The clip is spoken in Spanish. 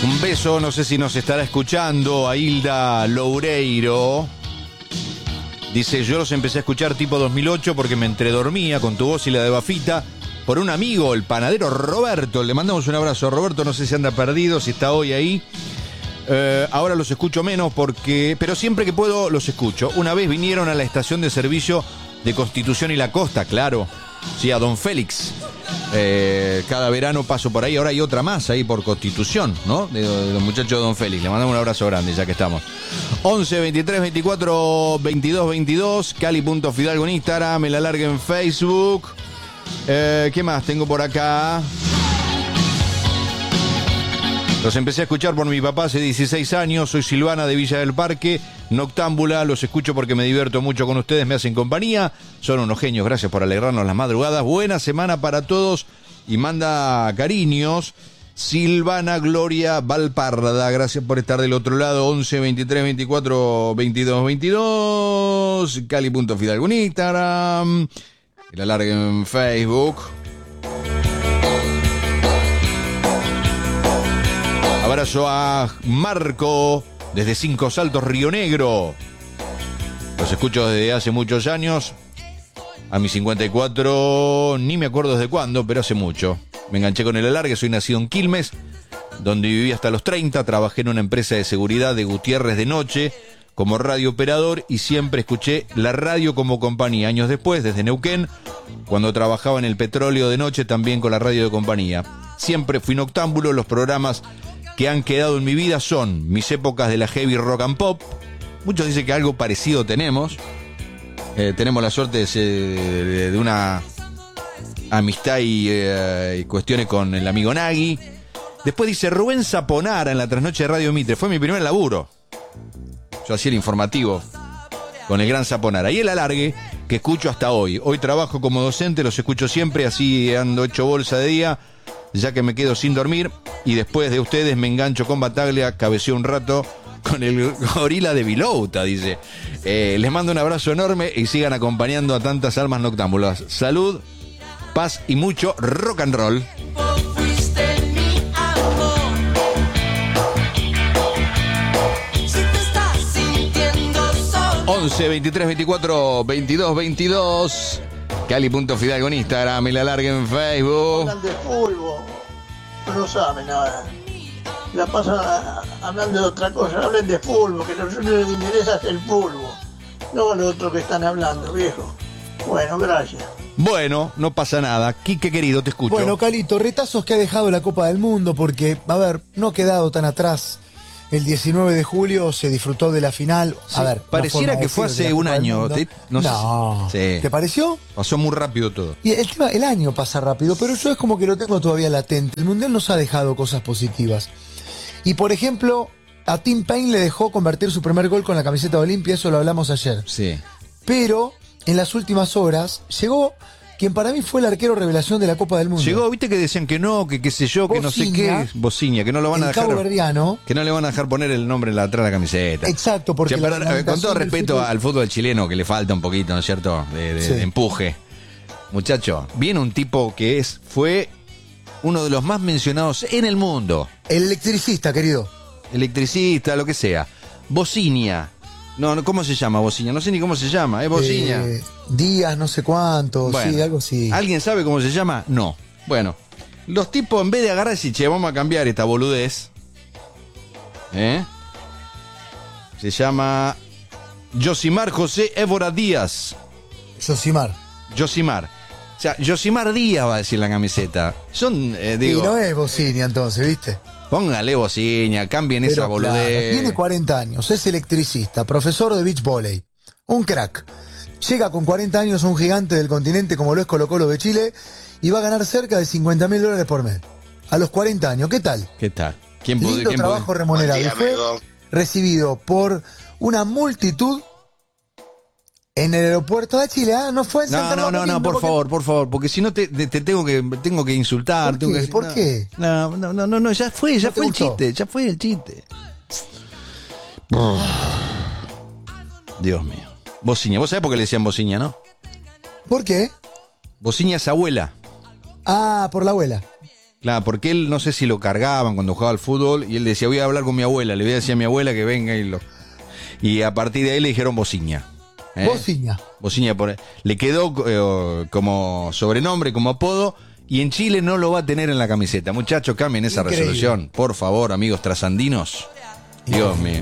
Un beso, no sé si nos estará escuchando, a Hilda Loureiro. Dice, yo los empecé a escuchar tipo 2008 porque me entredormía con tu voz y la de Bafita por un amigo, el panadero Roberto. Le mandamos un abrazo a Roberto, no sé si anda perdido, si está hoy ahí. Ahora los escucho menos pero siempre que puedo los escucho. Una vez vinieron a la estación de servicio de Constitución y la Costa, claro. Sí, a Don Félix. Cada verano paso por ahí. Ahora hay otra más ahí por Constitución, ¿no? De los muchachos de Don Félix. Le mandamos un abrazo grande ya que estamos. 11 23 24 22 22. Cali.Fidalgo en Instagram. Me la largue en Facebook. ¿Qué más tengo por acá? Los empecé a escuchar por mi papá hace 16 años. Soy Silvana de Villa del Parque, noctámbula. Los escucho porque me divierto mucho con ustedes, me hacen compañía. Son unos genios, gracias por alegrarnos las madrugadas. Buena semana para todos. Y manda cariños Silvana Gloria Valparda. Gracias por estar del otro lado. 11 23 24 22 22. Cali.Fidalgo en Instagram. Que la largue en Facebook. Abrazo a Marco desde Cinco Saltos, Río Negro. Los escucho desde hace muchos años. A mis 54, ni me acuerdo desde cuándo, pero hace mucho. Me enganché con el alargue, soy nacido en Quilmes, donde viví hasta los 30. Trabajé en una empresa de seguridad de Gutiérrez de noche como radiooperador y siempre escuché la radio como compañía. Años después, desde Neuquén, cuando trabajaba en el petróleo de noche, también con la radio de compañía. Siempre fui noctámbulo. Los programas que han quedado en mi vida son mis épocas de la heavy rock and pop. Muchos dicen que algo parecido tenemos. Tenemos la suerte de una amistad y cuestiones con el amigo Nagui. Después dice Rubén Zaponara en la trasnoche de Radio Mitre. Fue mi primer laburo. Yo hacía el informativo con el gran Zaponara. Y el alargue que escucho hasta hoy. Hoy trabajo como docente, los escucho siempre, así ando hecho bolsa de día, ya que me quedo sin dormir. Y después de ustedes me engancho con Bataglia, cabeceo un rato con el gorila de Vilouta, dice. Les mando un abrazo enorme y sigan acompañando a tantas almas noctámbulas. Salud, paz y mucho rock and roll. 11 23 24 22 22. Cali.Fidalgo en Instagram y la larga en Facebook. Hablan de fútbol, no saben nada. La pasan hablando de otra cosa, hablen de fútbol, que a nosotros les interesa el fútbol, no lo otro que están hablando, viejo. Bueno, gracias. Bueno, no pasa nada. Quique querido, te escucho. Bueno, Calito, retazos que ha dejado la Copa del Mundo, porque, a ver, no ha quedado tan atrás. El 19 de julio se disfrutó de la final. Sí, a ver, pareciera que fue hace un año. No. Sí. ¿Te pareció? Pasó muy rápido todo. Y el año pasa rápido, pero yo es como que lo tengo todavía latente. El Mundial nos ha dejado cosas positivas. Y por ejemplo, a Tim Payne le dejó convertir su primer gol con la camiseta de Olimpia, eso lo hablamos ayer. Sí. Pero en las últimas horas llegó quien para mí fue el arquero revelación de la Copa del Mundo. Llegó, viste que decían que no, que qué sé yo, que Bociña, no sé qué. Bociña, que no lo van a dejar. Caboverdiano. Que no le van a dejar poner el nombre atrás de la camiseta. Exacto, porque. O sea, pero, con todo respeto al fútbol chileno, que le falta un poquito, ¿no es cierto? De empuje. Muchacho, viene un tipo que fue uno de los más mencionados en el mundo. El electricista, querido. Electricista, lo que sea. Bociña. No, ¿cómo se llama Bociña? No sé ni cómo se llama, ¿es Bociña? Díaz, no sé cuánto, bueno, sí, algo así. ¿Alguien sabe cómo se llama? No. Bueno, los tipos en vez de agarrar y decir, che, vamos a cambiar esta boludez, se llama Yosimar José Évora Díaz. Yosimar. O sea, Yosimar Díaz va a decir la camiseta. Son, digo... Y no es Bociña entonces, ¿viste? Póngale Bociña, cambien esa boludez. Claro, tiene 40 años, es electricista, profesor de beach volley, un crack. Llega con 40 años a un gigante del continente como lo es Colo-Colo de Chile y va a ganar cerca de $50.000 por mes. A los 40 años, ¿qué tal? ¿Qué tal? Lindo trabajo remunerado. Día, y fue recibido por una multitud en el aeropuerto de Chile. No fue en Santa Marta. No, por favor, porque si no te tengo que insultar. ¿Por qué? No, ya fue el chiste. Dios mío. Bociña, vos sabés por qué le decían Bociña, ¿no? ¿Por qué? Bociña es abuela. Ah, por la abuela. Claro, porque él no sé si lo cargaban cuando jugaba al fútbol y él decía, voy a hablar con mi abuela, le voy a decir a mi abuela que venga y a partir de ahí le dijeron Bociña. Bociña. Bociña le quedó como sobrenombre, como apodo, y en Chile no lo va a tener en la camiseta. Muchachos, cambien esa Increíble. resolución, por favor, amigos trasandinos. Dios mío.